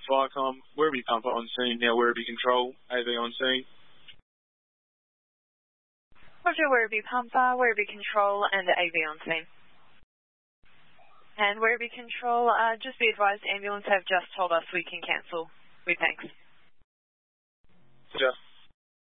Viacom, Werribee Pumper on scene, now Werribee Control, AV on scene. Roger, Werribee Pumper, Werribee Control and AV on scene. And Werribee Control, just be advised, ambulance have just told us we can cancel. We thanks. Roger.